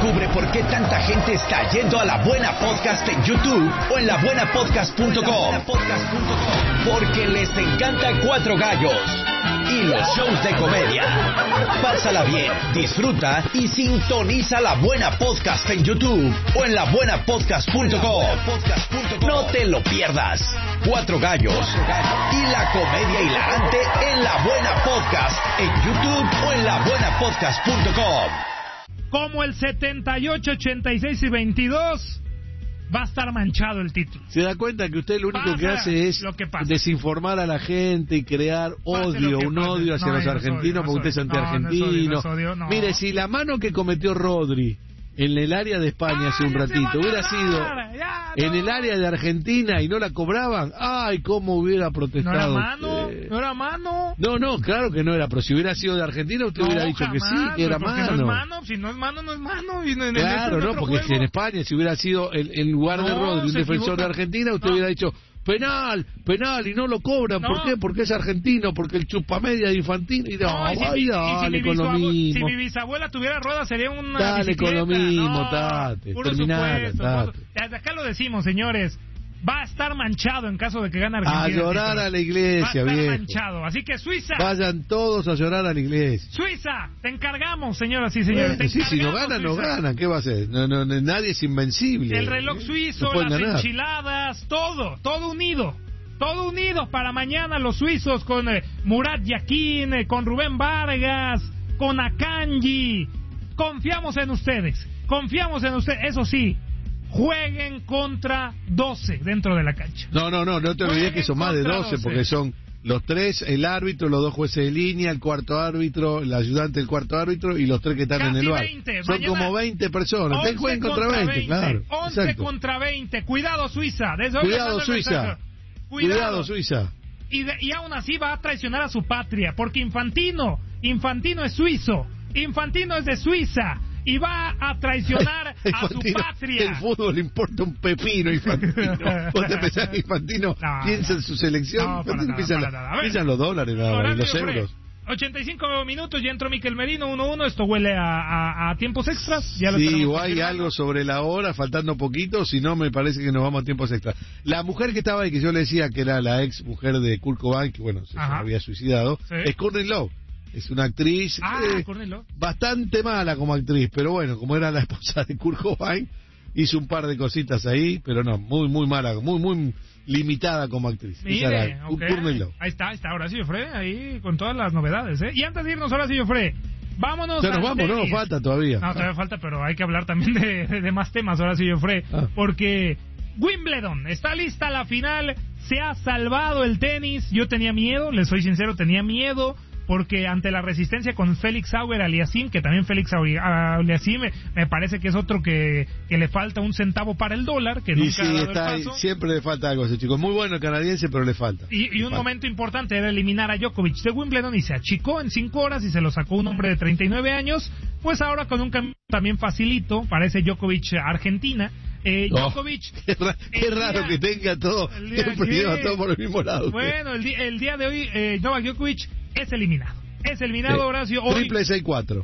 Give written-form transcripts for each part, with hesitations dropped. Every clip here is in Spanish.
Descubre por qué tanta gente está yendo a La Buena Podcast en YouTube o en labuenapodcast.com. Porque les encanta Cuatro Gallos y los shows de comedia. Pásala bien, disfruta y sintoniza La Buena Podcast en YouTube o en labuenapodcast.com. No te lo pierdas. Cuatro Gallos y la comedia hilarante en La Buena Podcast en YouTube o en labuenapodcast.com. Como el 78, 86 y 22 va a estar manchado el título. Se da cuenta que usted lo único que hace es desinformar a la gente y crear odio, un odio hacia los argentinos porque usted es antiargentino. Mire, si la mano que cometió Rodri en el área de España hace un ratito hubiera sido en el área de Argentina y no la cobraban, ay, cómo hubiera protestado. ¿No era mano? ¿No era mano? No, claro que no era, pero si hubiera sido de Argentina usted hubiera dicho jamás, que sí, que era mano. No es mano, si no es mano, no es mano. Y claro, no, porque si en España, si hubiera sido en lugar de Rodri un defensor de Argentina, usted hubiera dicho penal, y no lo cobran. ¿Por qué? Porque es argentino, porque el chupamedia de Infantino. Y dale con lo mismo. Si mi bisabuela tuviera ruedas sería una dale bicicleta. Con lo mismo, Tate. Terminale, Tate. Desde acá lo decimos, señores. Va a estar manchado en caso de que gane Argentina. A llorar a la iglesia, va a estar viejo. manchado. Así que Suiza. Vayan todos a llorar a la iglesia. Suiza, te encargamos, señoras y señores. Sí, si no ganan, no ganan. ¿Qué va a hacer? No, nadie es invencible. El reloj suizo, las enchiladas, todo unido. Todo unido para mañana los suizos con Murat Yakin, con Rubén Vargas, con Akanji. Confiamos en ustedes. Eso sí. Jueguen contra 12 dentro de la cancha. No te olvides que son más de 12 porque son los tres, el árbitro, los dos jueces de línea, el cuarto árbitro, el ayudante del cuarto árbitro y los tres que están en el bar. 20. Son mañana, como 20 personas. Ustedes jueguen contra 20, claro. 11 exacto. Contra 20. Cuidado Suiza. Cuidado Suiza. Cuidado Suiza. Y aún así va a traicionar a su patria porque Infantino es suizo. Infantino es de Suiza. Y va a traicionar a su patria. El fútbol le importa un pepino, Infantino. ¿Vos te pensás que Infantino piensa en su selección? Piensan los dólares, los euros. 85 minutos, ya entró Miquel Merino, 1-1. Esto huele a tiempos extras. Ya sí, o hay algo sobre la hora, faltando poquito. Si no, me parece que nos vamos a tiempos extras. La mujer que estaba ahí, que yo le decía que era la ex mujer de Kurt Cobain, que bueno, se había suicidado, es Courtney Love. Es una actriz bastante mala como actriz, pero bueno, como era la esposa de Kurt Cobain, hizo un par de cositas ahí, pero no, muy mala, muy limitada como actriz. Mire, ahí está Horacio Joffre, ahí con todas las novedades, ¿eh? Y antes de irnos, Horacio Joffre, vámonos. Ya nos vamos, no nos falta todavía. No, todavía falta, pero hay que hablar también de más temas, Horacio Joffre, porque Wimbledon, está lista la final, se ha salvado el tenis. Yo tenía miedo, les soy sincero, tenía miedo. Porque ante la resistencia con Félix Auger-Aliassime, que también Félix Auger-Aliassime me parece que es otro que le falta un centavo para el dólar, que nunca ha dado el paso. Siempre le falta algo a ese chico. Muy bueno el canadiense, pero le falta. Y un momento importante era eliminar a Djokovic de Wimbledon y se achicó en 5 horas y se lo sacó un hombre de 39 años. Pues ahora con un camino también facilito, parece Djokovic Argentina. Djokovic, qué raro que tenga todo, siempre lleva todo por el mismo lado. Bueno, el día de hoy Novak Djokovic es eliminado, Horacio. Hoy, triple 6-4.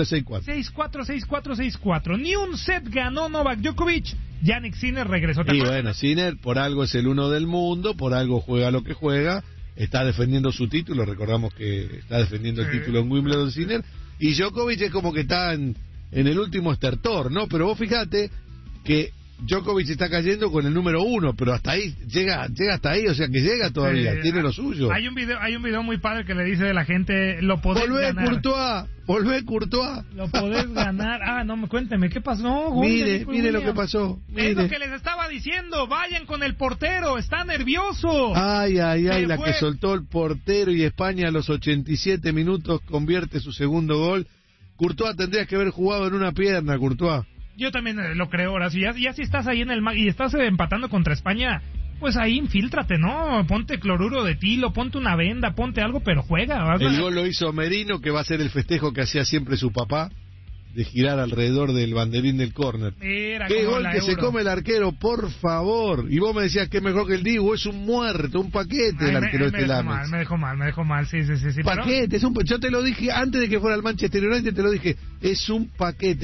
6-4, 6-4. Ni un set ganó Novak Djokovic. Jannik Sinner regresó. Y bueno, Sinner por algo es el uno del mundo, por algo juega lo que juega, está defendiendo su título, recordamos que está defendiendo el título en Wimbledon Sinner, y Djokovic es como que está en el último estertor, ¿no? Pero vos fijate que Djokovic está cayendo con el número 1, pero hasta ahí llega hasta ahí, o sea que llega todavía, tiene lo suyo. Hay un video muy padre que le dice de la gente, lo podés ganar. Volvé Courtois. Lo podés ganar. Cuénteme, ¿qué pasó? Mire lo que pasó. Es lo que les estaba diciendo, vayan con el portero, está nervioso. Ay, la que soltó el portero y España a los 87 minutos convierte su segundo gol. Courtois tendrías que haber jugado en una pierna, Courtois. Yo también lo creo, Horacio. Ya si estás ahí en el y estás empatando contra España, pues ahí infíltrate, ¿no? Ponte cloruro de tilo, ponte una venda, ponte algo, pero juega. El gol lo hizo Merino, que va a ser el festejo que hacía siempre su papá, de girar alrededor del banderín del córner. Qué gol que se come el arquero, por favor. Y vos me decías que mejor que el Dibu, es un muerto, un paquete el arquero este Lames. Me dejó mal, sí. Paquete, yo te lo dije antes de que fuera al Manchester United, te lo dije, es un paquete.